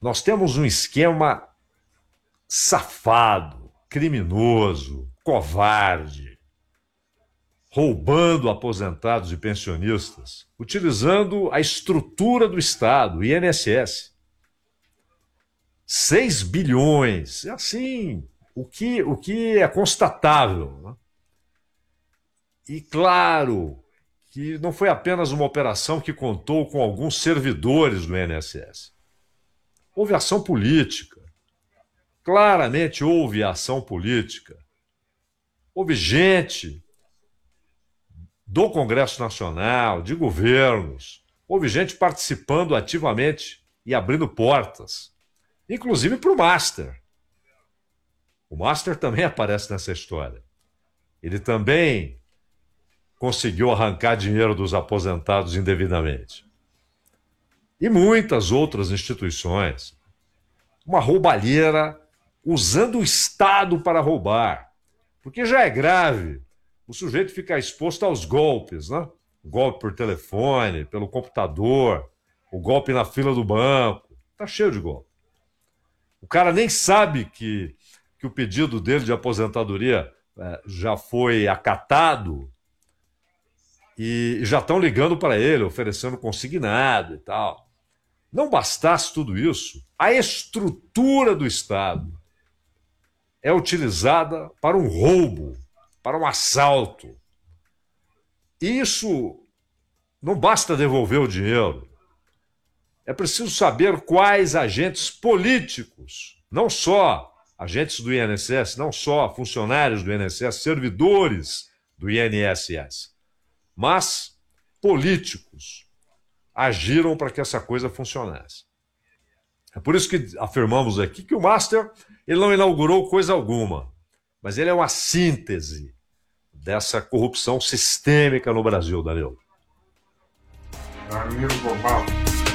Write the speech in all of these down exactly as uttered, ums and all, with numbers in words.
Nós temos um esquema safado, criminoso, covarde, roubando aposentados e pensionistas, utilizando a estrutura do Estado, o I N S S. seis bilhões, assim, o que, o que é constatável, né? E claro que não foi apenas uma operação que contou com alguns servidores do I N S S. Houve ação política. Claramente houve ação política. Houve gente do Congresso Nacional, de governos, houve gente participando ativamente e abrindo portas, inclusive para o Master. O Master também aparece nessa história. Ele também conseguiu arrancar dinheiro dos aposentados indevidamente. E muitas outras instituições. Uma roubalheira usando o Estado para roubar. Porque já é grave o sujeito ficar exposto aos golpes, né? O golpe por telefone, pelo computador, o golpe na fila do banco. Está cheio de golpe. O cara nem sabe que, que o pedido dele de aposentadoria é, já foi acatado e já estão ligando para ele, oferecendo consignado e tal. Não bastasse tudo isso, a estrutura do Estado é utilizada para um roubo, para um assalto. Isso não basta devolver o dinheiro. É preciso saber quais agentes políticos, não só agentes do I N S S, não só funcionários do I N S S, servidores do I N S S, mas políticos agiram para que essa coisa funcionasse. É por isso que afirmamos aqui que o Master ele não inaugurou coisa alguma, mas ele é uma síntese dessa corrupção sistêmica no Brasil, Danilo. Danilo Global.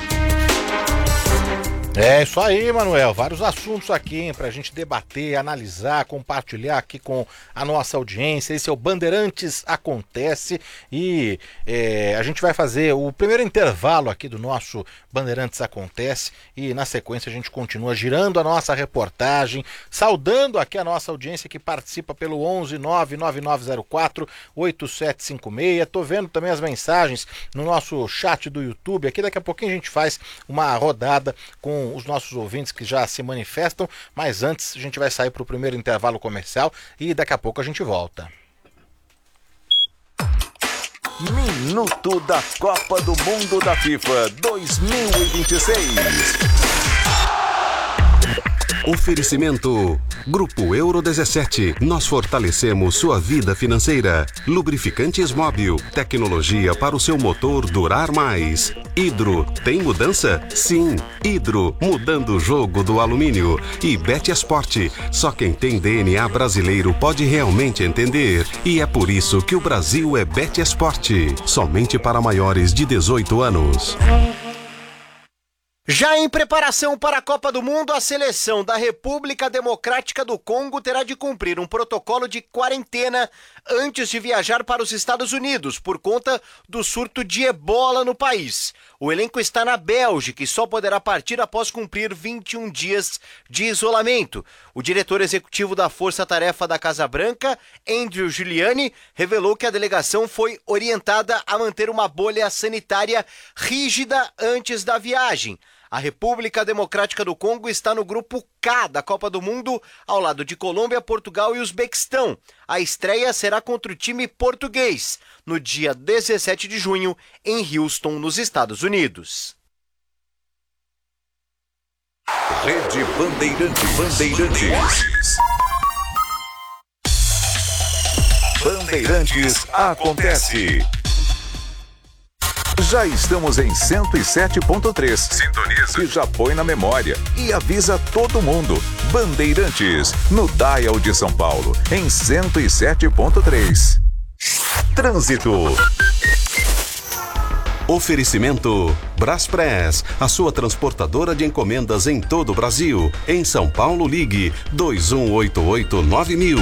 É isso aí, Manuel. Vários assuntos aqui para a gente debater, analisar, compartilhar aqui com a nossa audiência. Esse é o Bandeirantes Acontece e é, a gente vai fazer o primeiro intervalo aqui do nosso Bandeirantes Acontece e na sequência a gente continua girando a nossa reportagem, saudando aqui a nossa audiência que participa pelo onze nove nove nove zero quatro oito sete cinco seis. Tô vendo também as mensagens no nosso chat do YouTube. Aqui daqui a pouquinho a gente faz uma rodada com os nossos ouvintes que já se manifestam, mas antes a gente vai sair para o primeiro intervalo comercial e daqui a pouco a gente volta. Minuto da Copa do Mundo da FIFA dois mil e vinte e seis. Oferecimento Grupo Euro dezessete. Nós fortalecemos sua vida financeira. Lubrificantes Móbil. Tecnologia para o seu motor durar mais. Hidro. Tem mudança? Sim. Hidro. Mudando o jogo do alumínio. E Betesport. Só quem tem D N A brasileiro pode realmente entender. E é por isso que o Brasil é Betesport. Somente para maiores de dezoito anos. Já em preparação para a Copa do Mundo, a seleção da República Democrática do Congo terá de cumprir um protocolo de quarentena antes de viajar para os Estados Unidos, por conta do surto de ebola no país. O elenco está na Bélgica e só poderá partir após cumprir vinte e um dias de isolamento. O diretor executivo da Força Tarefa da Casa Branca, Andrew Giuliani, revelou que a delegação foi orientada a manter uma bolha sanitária rígida antes da viagem. A República Democrática do Congo está no grupo K da Copa do Mundo, ao lado de Colômbia, Portugal e Uzbequistão. A estreia será contra o time português, no dia dezessete de junho, em Houston, nos Estados Unidos. Rede Bandeirantes. Bandeirantes. Bandeirantes Acontece. Já estamos em cento e sete ponto três. Sintoniza. E já põe na memória. E avisa todo mundo. Bandeirantes, no Dial de São Paulo, em cento e sete ponto três. Trânsito. Oferecimento Braspress, a sua transportadora de encomendas em todo o Brasil. Em São Paulo, ligue dois um oito oito nove mil.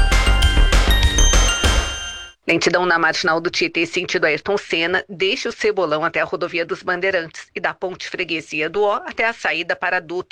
Lentidão na marginal do Tietê, sentido Ayrton Senna, deixa o Cebolão até a rodovia dos Bandeirantes e da Ponte Freguesia do Ó até a saída para a Dutra.